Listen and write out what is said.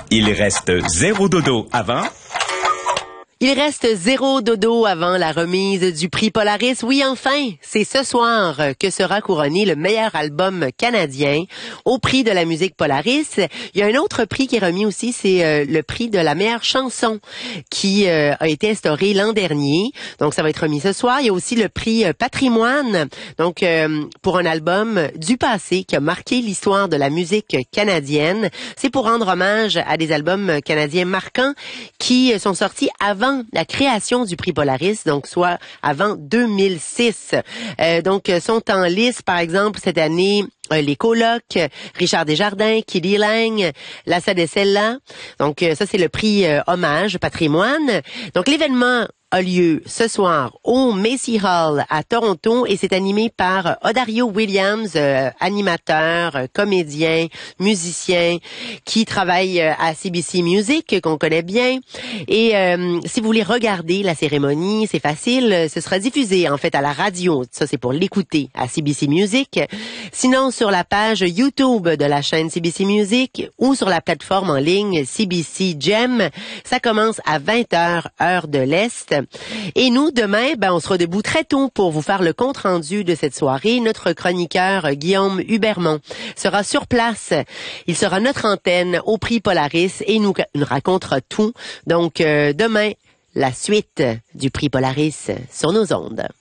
Il reste 0 dodo avant. Il reste 0 dodo avant la remise du prix Polaris. Oui, enfin, c'est ce soir que sera couronné le meilleur album canadien au prix de la musique Polaris. Il y a un autre prix qui est remis aussi, c'est le prix de la meilleure chanson qui a été instauré l'an dernier. Donc, ça va être remis ce soir. Il y a aussi le prix Patrimoine, donc pour un album du passé qui a marqué l'histoire de la musique canadienne. C'est pour rendre hommage à des albums canadiens marquants qui sont sortis avant la création du prix Polaris, donc soit avant 2006. Donc, sont en liste, par exemple, cette année, les Colocs, Richard Desjardins, Kiddy Lang, La Sadecella. Donc, ça, c'est le prix Hommage Patrimoine. Donc, l'événement a lieu ce soir au Macy Hall à Toronto et c'est animé par Odario Williams, animateur, comédien, musicien qui travaille à CBC Music, qu'on connaît bien. Et si vous voulez regarder la cérémonie, c'est facile, ce sera diffusé en fait à la radio. Ça, c'est pour l'écouter à CBC Music. Sinon, sur la page YouTube de la chaîne CBC Music ou sur la plateforme en ligne CBC Gem, ça commence à 20h, heure de l'Est. Et nous, demain, on sera debout très tôt pour vous faire le compte-rendu de cette soirée. Notre chroniqueur, Guillaume Hubermont, sera sur place. Il sera à notre antenne au prix Polaris et nous racontera tout. Donc, demain, la suite du prix Polaris sur nos ondes.